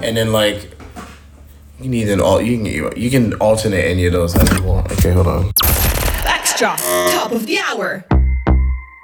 and then like you can alternate any of those as you want. Okay, hold on. Extra top of the hour.